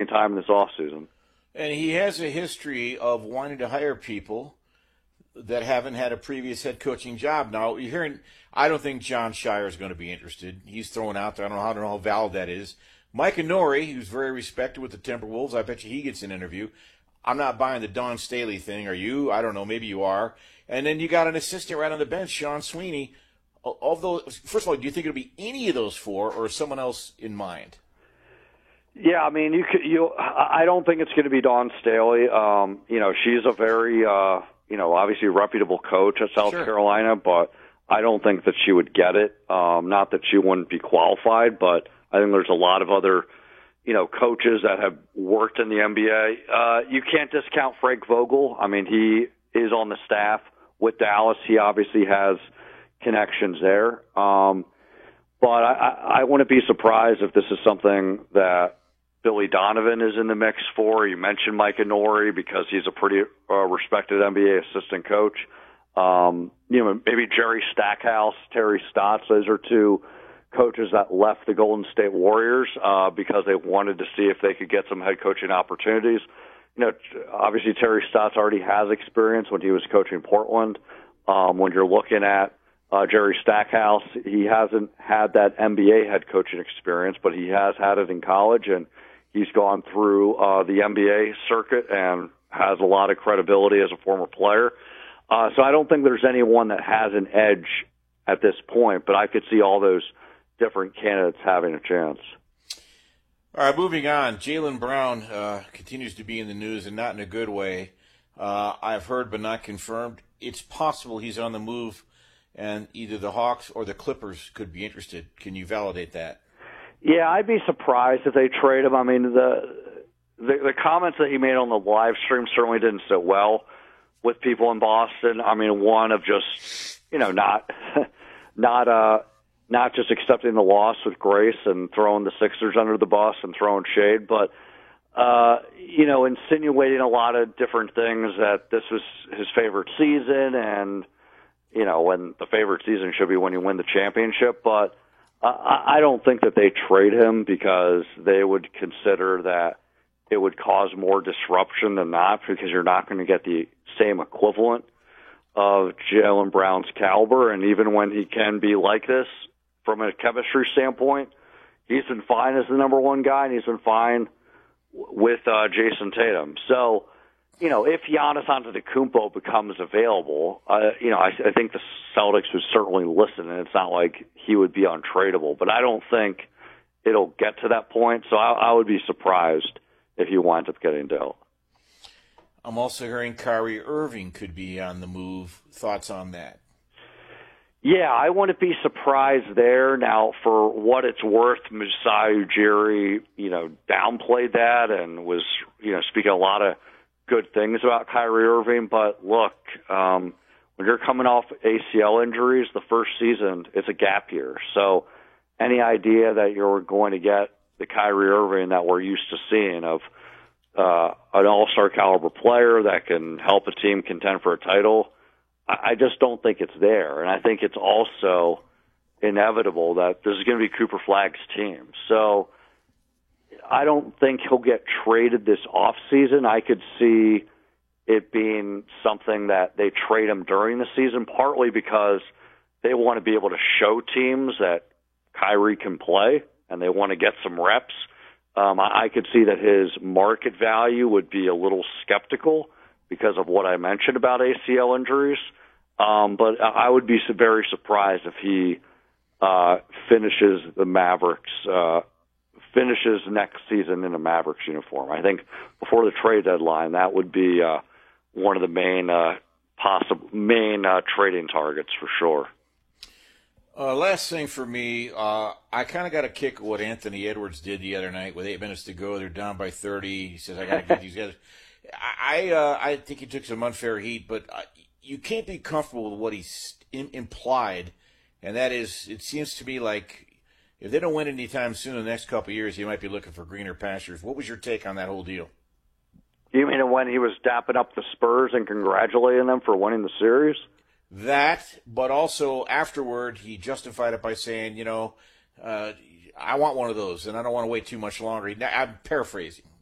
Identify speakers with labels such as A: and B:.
A: time this offseason.
B: And he has a history of wanting to hire people that haven't had a previous head coaching job. Now, you're hearing, I don't think John Shire is going to be interested. He's throwing out there. I don't know how valid that is. Mike Inori, who's very respected with the Timberwolves, I bet you he gets an interview. I'm not buying the Don Staley thing. Are you? I don't know. Maybe you are. And then you got an assistant right on the bench, Sean Sweeney. Of those, first of all, do you think it'll be any of those four, or someone else in mind?
A: Yeah, I mean, I don't think it's going to be Dawn Staley. She's a very, obviously reputable coach at South Carolina, but I don't think that she would get it. Not that she wouldn't be qualified, but I think there's a lot of other, coaches that have worked in the NBA. You can't discount Frank Vogel. I mean, he is on the staff with Dallas. He obviously has connections there. But I wouldn't be surprised if this is something that Billy Donovan is in the mix for. You mentioned Mike Inori because he's a pretty respected NBA assistant coach. Maybe Jerry Stackhouse, Terry Stotts. Those are two coaches that left the Golden State Warriors because they wanted to see if they could get some head coaching opportunities. Obviously Terry Stotts already has experience when he was coaching Portland. When you're looking at Jerry Stackhouse, he hasn't had that NBA head coaching experience, but he has had it in college, and he's gone through the NBA circuit and has a lot of credibility as a former player. So I don't think there's anyone that has an edge at this point, but I could see all those different candidates having a chance.
B: All right, moving on. Jaylen Brown continues to be in the news, and not in a good way. I've heard but not confirmed. It's possible he's on the move, and either the Hawks or the Clippers could be interested. Can you validate that?
A: Yeah, I'd be surprised if they trade him. I mean, the comments that he made on the live stream certainly didn't sit well with people in Boston. I mean, one of just, not just accepting the loss with grace and throwing the Sixers under the bus and throwing shade, but, insinuating a lot of different things, that this was his favorite season and, when the favorite season should be when you win the championship. But I don't think that they trade him because they would consider that it would cause more disruption than not, because you're not going to get the same equivalent of Jaylen Brown's caliber. And even when he can be like this from a chemistry standpoint, he's been fine as the number one guy, and he's been fine with Jason Tatum. So, if Giannis Antetokounmpo becomes available, I think the Celtics would certainly listen, and it's not like he would be untradeable. But I don't think it'll get to that point, so I would be surprised if he winds up getting dealt.
B: I'm also hearing Kyrie Irving could be on the move. Thoughts on that?
A: Yeah, I wouldn't be surprised there. Now, for what it's worth, Masai Ujiri, downplayed that and was, speaking a lot of good things about Kyrie Irving. But look, when you're coming off ACL injuries, the first season, it's a gap year. So any idea that you're going to get the Kyrie Irving that we're used to seeing of an all-star caliber player that can help a team contend for a title, I just don't think it's there. And I think it's also inevitable that this is going to be Cooper Flagg's team. So I don't think he'll get traded this offseason. I could see it being something that they trade him during the season, partly because they want to be able to show teams that Kyrie can play and they want to get some reps. I could see that his market value would be a little skeptical because of what I mentioned about ACL injuries. But I would be very surprised if he finishes next season in a Mavericks uniform. I think before the trade deadline, that would be one of the main trading targets for sure.
B: Last thing for me, I kind of got a kick at what Anthony Edwards did the other night with 8 minutes to go. They're down by 30. He says, I got to get these guys. I think he took some unfair heat, but you can't be comfortable with what he's implied, and that is, it seems to me like if they don't win anytime soon in the next couple of years, he might be looking for greener pastures. What was your take on that whole deal?
A: You mean when he was dapping up the Spurs and congratulating them for winning the series?
B: That, but also afterward, he justified it by saying, I want one of those, and I don't want to wait too much longer. I'm paraphrasing.